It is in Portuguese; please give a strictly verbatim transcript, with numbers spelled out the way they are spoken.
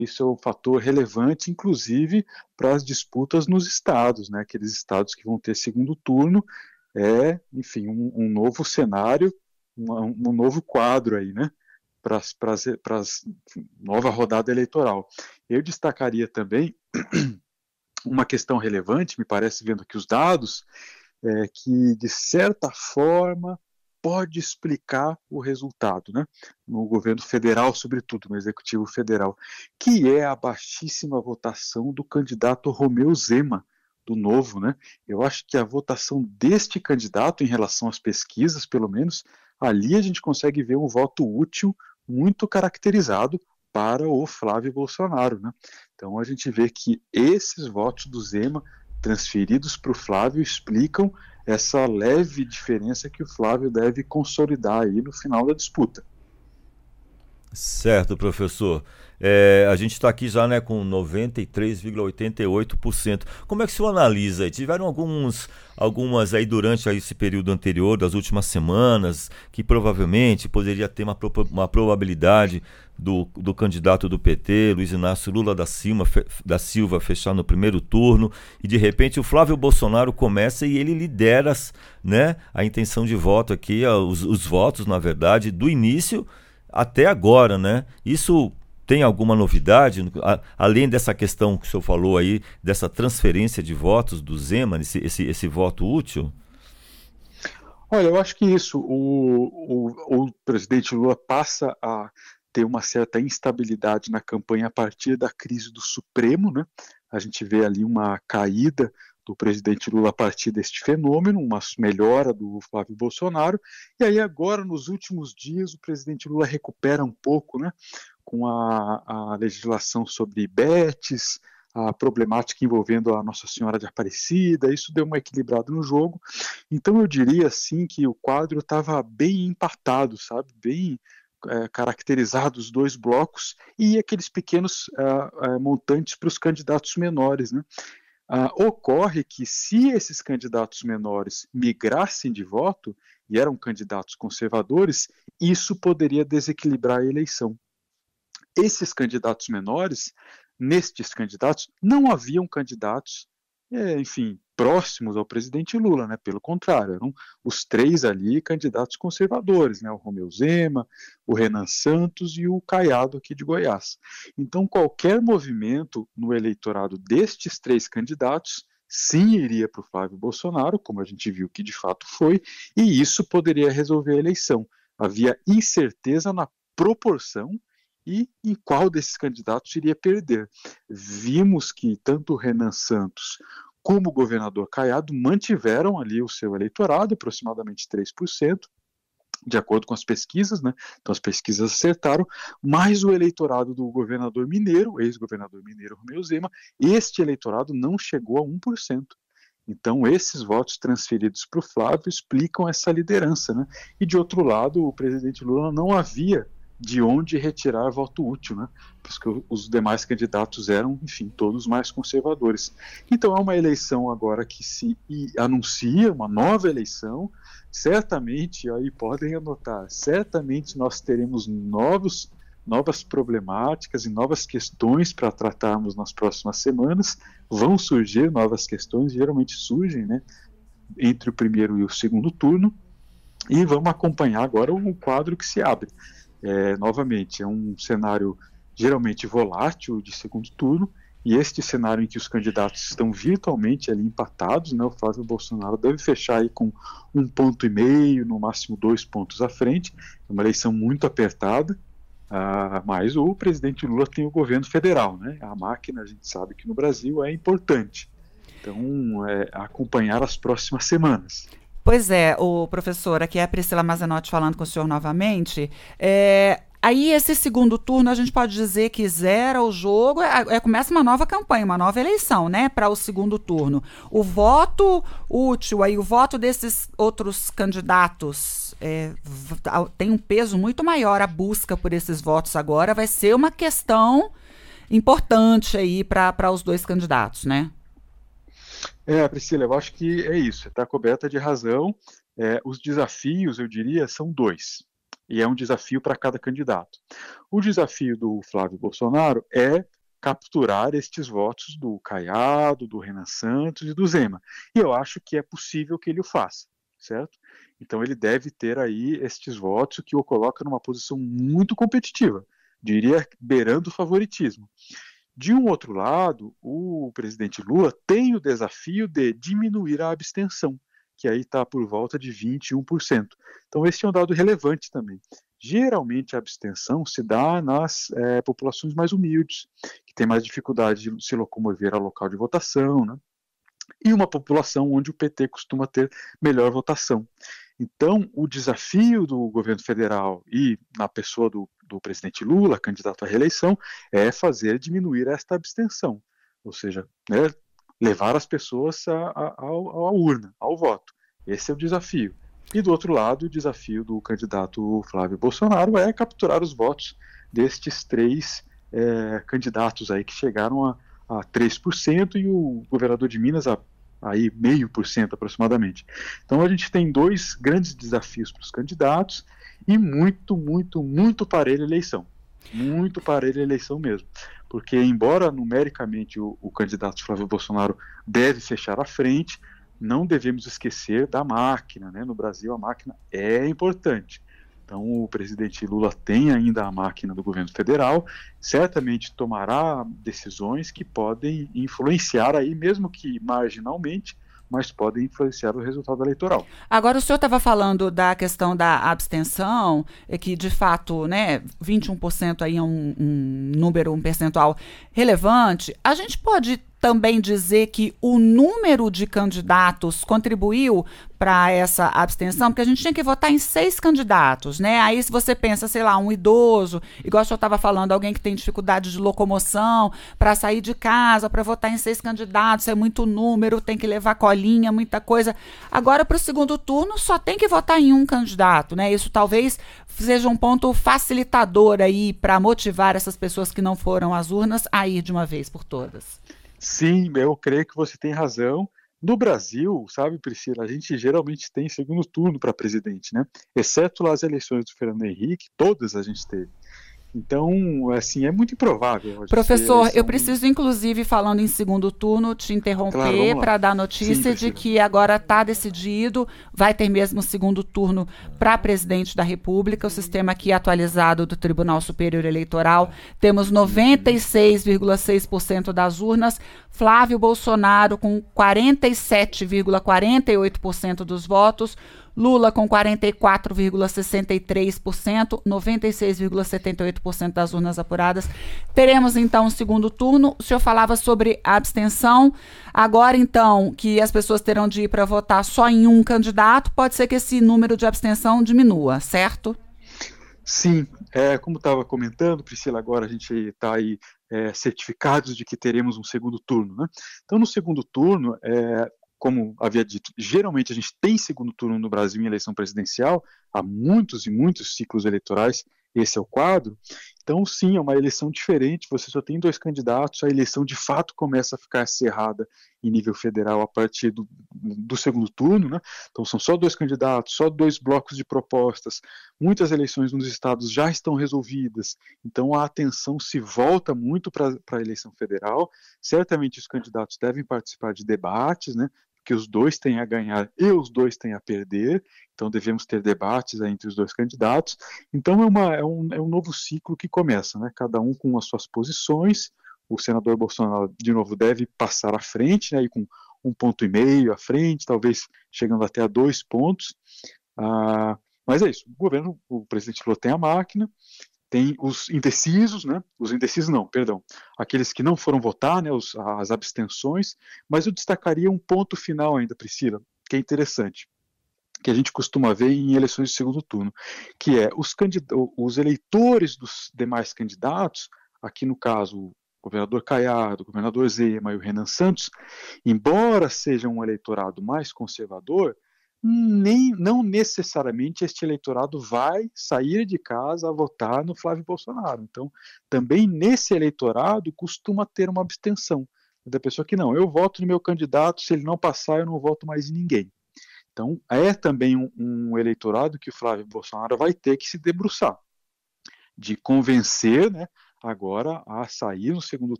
isso é um fator relevante, inclusive, para as disputas nos estados, né? Aqueles estados que vão ter segundo turno, é, enfim, um, um novo cenário, uma, um novo quadro aí, né? Para a nova rodada eleitoral. Eu destacaria também uma questão relevante, me parece, vendo aqui os dados, é, que, de certa forma, pode explicar o resultado, né? No governo federal, sobretudo, no executivo federal, que é a baixíssima votação do candidato Romeu Zema, do Novo, né? Eu acho que a votação deste candidato, em relação às pesquisas, pelo menos, ali a gente consegue ver um voto útil muito caracterizado para o Flávio Bolsonaro, né? Então a gente vê que esses votos do Zema transferidos para o Flávio explicam essa leve diferença que o Flávio deve consolidar aí no final da disputa. Certo, professor. É, a gente está aqui já, né, com noventa e três vírgula oitenta e oito por cento. Como é que o senhor analisa? Tiveram alguns, algumas aí durante aí esse período anterior, das últimas semanas, que provavelmente poderia ter uma, uma probabilidade do, do candidato do P T, Luiz Inácio Lula da Silva, da Silva, fechar no primeiro turno, e de repente o Flávio Bolsonaro começa e ele lidera, né, a intenção de voto aqui, os, os votos, na verdade, do início até agora, né? Isso tem alguma novidade, além dessa questão que o senhor falou aí, dessa transferência de votos do Zema, esse, esse, esse voto útil? Olha, eu acho que isso, o, o, o presidente Lula passa a ter uma certa instabilidade na campanha a partir da crise do Supremo, né? A gente vê ali uma caída do presidente Lula a partir deste fenômeno, uma melhora do Flávio Bolsonaro, e aí agora, nos últimos dias, o presidente Lula recupera um pouco, né, com a, a legislação sobre bets, a problemática envolvendo a Nossa Senhora de Aparecida, isso deu uma equilibrada no jogo. Então eu diria, assim, que o quadro estava bem empatado, sabe, bem é, caracterizados os dois blocos, e aqueles pequenos uh, uh, montantes para os candidatos menores, né. Uh, ocorre que, se esses candidatos menores migrassem de voto, e eram candidatos conservadores, isso poderia desequilibrar a eleição. Esses candidatos menores, nestes candidatos, não haviam candidatos, é, enfim, próximos ao presidente Lula, né? Pelo contrário, eram os três ali candidatos conservadores, né? O Romeu Zema, o Renan Santos e o Caiado aqui de Goiás. Então, qualquer movimento no eleitorado destes três candidatos, sim, iria para o Flávio Bolsonaro, como a gente viu que de fato foi, e isso poderia resolver a eleição. Havia incerteza na proporção e em qual desses candidatos iria perder. Vimos que tanto o Renan Santos como o governador Caiado mantiveram ali o seu eleitorado, aproximadamente três por cento, de acordo com as pesquisas, né? Então as pesquisas acertaram, mas o eleitorado do governador mineiro, ex-governador mineiro Romeu Zema, este eleitorado não chegou a um por cento. Então esses votos transferidos para o Flávio explicam essa liderança, né? E de outro lado, o presidente Lula não havia de onde retirar voto útil, né? Porque os demais candidatos eram, enfim, todos mais conservadores. Então é uma eleição agora que se anuncia, uma nova eleição, certamente, aí podem anotar, certamente nós teremos novos, novas problemáticas e novas questões para tratarmos nas próximas semanas, vão surgir novas questões, geralmente surgem, né, entre o primeiro e o segundo turno, e vamos acompanhar agora o quadro que se abre. É, novamente, é um cenário geralmente volátil de segundo turno, e este cenário em que os candidatos estão virtualmente ali empatados, né, o Flávio Bolsonaro deve fechar aí com um ponto e meio, no máximo dois pontos à frente, é uma eleição muito apertada, ah, mas o presidente Lula tem o governo federal, né, a máquina, a gente sabe que no Brasil é importante, então é acompanhar as próximas semanas. Pois é, o professor, aqui é a Priscila Mazanotti falando com o senhor novamente. É, aí, esse segundo turno, a gente pode dizer que zera o jogo, é, é, começa uma nova campanha, uma nova eleição, né, para o segundo turno. O voto útil, aí, o voto desses outros candidatos é, tem um peso muito maior. A busca por esses votos agora vai ser uma questão importante aí para os dois candidatos, né? É, Priscila, eu acho que é isso, está coberta de razão. É, os desafios, eu diria, são dois. E é um desafio para cada candidato. O desafio do Flávio Bolsonaro é capturar estes votos do Caiado, do Renan Santos e do Zema. E eu acho que é possível que ele o faça, certo? Então ele deve ter aí estes votos, o que o coloca numa posição muito competitiva, diria beirando o favoritismo. De um outro lado, o presidente Lula tem o desafio de diminuir a abstenção, que aí está por volta de vinte e um por cento. Então esse é um dado relevante também. Geralmente a abstenção se dá nas é, populações mais humildes, que têm mais dificuldade de se locomover ao local de votação, né? E uma população onde o P T costuma ter melhor votação. Então, o desafio do governo federal e na pessoa do, do presidente Lula, candidato à reeleição, é fazer diminuir esta abstenção, ou seja, né, levar as pessoas à urna, ao voto. Esse é o desafio. E do outro lado, o desafio do candidato Flávio Bolsonaro é capturar os votos destes três é, candidatos aí que chegaram a, a três por cento e o governador de Minas a aí meio por cento aproximadamente. Então a gente tem dois grandes desafios para os candidatos e muito, muito, muito parelha a eleição. Muito parelha a eleição mesmo. Porque embora numericamente o, o candidato Flávio Bolsonaro deve fechar a frente, não devemos esquecer da máquina, né? No Brasil a máquina é importante. Então o presidente Lula tem ainda a máquina do governo federal, certamente tomará decisões que podem influenciar aí, mesmo que marginalmente, mas podem influenciar o resultado eleitoral. Agora, o senhor estava falando da questão da abstenção, é que, de fato, né, vinte e um por cento aí é um, um número, um percentual relevante. A gente pode também dizer que o número de candidatos contribuiu para essa abstenção, porque a gente tinha que votar em seis candidatos, né? Aí se você pensa, sei lá, um idoso, igual o senhor estava falando, alguém que tem dificuldade de locomoção, para sair de casa, para votar em seis candidatos, é muito número, tem que levar colinha, muita coisa. Agora, para o segundo turno, só tem que votar em um candidato, né? Isso talvez seja um ponto facilitador aí para motivar essas pessoas que não foram às urnas a ir de uma vez por todas. Sim, eu creio que você tem razão. No Brasil, sabe, Priscila, a gente geralmente tem segundo turno para presidente, né? Exceto lá as eleições do Fernando Henrique, todas a gente teve. Então, assim, é muito improvável. Professor, eu preciso, inclusive, falando em segundo turno, te interromper para dar notícia Sim, de que agora está decidido, vai ter mesmo segundo turno para presidente da República, o sistema aqui atualizado do Tribunal Superior Eleitoral. Temos noventa e seis vírgula seis por cento das urnas, Flávio Bolsonaro com quarenta e sete vírgula quarenta e oito por cento dos votos, Lula com quarenta e quatro vírgula sessenta e três por cento, noventa e seis vírgula setenta e oito por cento das urnas apuradas. Teremos, então, um segundo turno. O senhor falava sobre a abstenção. Agora, então, que as pessoas terão de ir para votar só em um candidato, pode ser que esse número de abstenção diminua, certo? Sim, é, como estava comentando, Priscila, agora a gente está aí é, certificados de que teremos um segundo turno, né? Então, no segundo turno, é, como havia dito, geralmente a gente tem segundo turno no Brasil em eleição presidencial, há muitos e muitos ciclos eleitorais, esse é o quadro. Então, sim, é uma eleição diferente, você só tem dois candidatos, a eleição de fato começa a ficar acirrada em nível federal a partir do, do segundo turno, né? Então são só dois candidatos, só dois blocos de propostas, muitas eleições nos estados já estão resolvidas, então a atenção se volta muito para a eleição federal, certamente os candidatos devem participar de debates, né? Que os dois têm a ganhar e os dois têm a perder, então devemos ter debates entre os dois candidatos. Então é, uma, é, um, é um novo ciclo que começa, né? Cada um com as suas posições. O senador Bolsonaro, de novo, deve passar à frente, né? E com um ponto e meio à frente, talvez chegando até a dois pontos. Ah, mas é isso, o governo, o presidente Lula tem a máquina, tem os indecisos, né? Os indecisos não, perdão, aqueles que não foram votar, né? Os, as abstenções, mas eu destacaria um ponto final ainda, Priscila, que é interessante, que a gente costuma ver em eleições de segundo turno, que é os, os eleitores dos demais candidatos, aqui no caso o governador Caiado, o governador Zema e o Renan Santos, embora seja um eleitorado mais conservador, nem, não necessariamente este eleitorado vai sair de casa a votar no Flávio Bolsonaro. Então, também nesse eleitorado costuma ter uma abstenção da pessoa que não, eu voto no meu candidato, se ele não passar eu não voto mais em ninguém. Então, é também um, um eleitorado que o Flávio Bolsonaro vai ter que se debruçar, de convencer, né, agora a sair no segundo